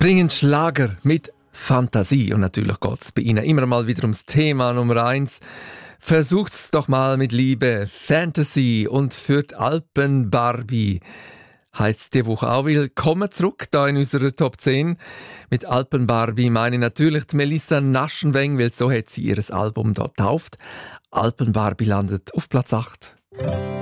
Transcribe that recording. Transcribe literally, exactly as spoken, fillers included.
bringen Schlager mit Fantasie. Und natürlich geht es bei Ihnen immer mal wieder ums Thema Nummer eins. Versucht's doch mal mit Liebe, Fantasy und für die Alpen-Barbie. Heisst die Woche auch willkommen zurück da in unserer Top zehn. Mit Alpen-Barbie meine ich natürlich die Melissa Naschenweng, weil so hat sie ihr Album dort getauft. Alpen-Barbie landet auf Platz acht.